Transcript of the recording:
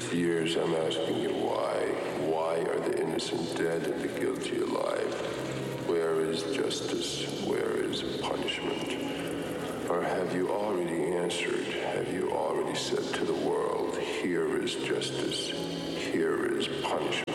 years I'm asking you why. Why are the innocent dead and the guilty alive? Where is justice? Where is punishment? Or have you already answered? Have you already said to the world, here is justice, here is punishment?